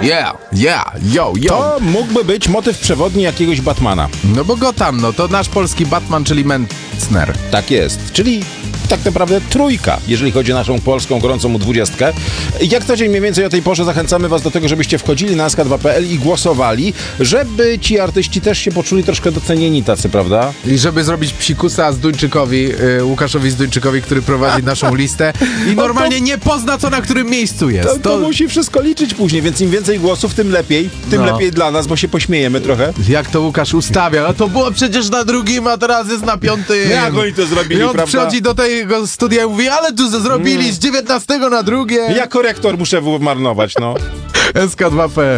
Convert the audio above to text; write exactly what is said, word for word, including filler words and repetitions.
Yeah, yeah, yo, yo. To mógłby być motyw przewodni jakiegoś Batmana. No bo Gotham, no to nasz polski Batman, czyli Metzner. Tak jest, czyli tak naprawdę trójka, jeżeli chodzi o naszą polską gorącą dwudziestkę. Jak co dzień mniej więcej o tej porze zachęcamy was do tego, żebyście wchodzili na S K dwa kropka P L i głosowali, żeby ci artyści też się poczuli troszkę docenieni tacy, prawda? I żeby zrobić psikusa Zduńczykowi, y, Łukaszowi Zduńczykowi, który prowadzi naszą listę i normalnie nie pozna, co na którym miejscu jest. To, to musi wszystko liczyć później, więc im więcej głosów, tym lepiej. Tym No. lepiej dla nas, bo się pośmiejemy trochę. Jak to Łukasz ustawia? A to było przecież na drugim, a teraz jest na piątym. Jak oni to zrobili, I on prawda? przychodzi do tego studia i mówi, ale tu z- zrobili z dziewiętnastego na drugie. Ja korektor muszę marnować, no. S K dwa kropka P L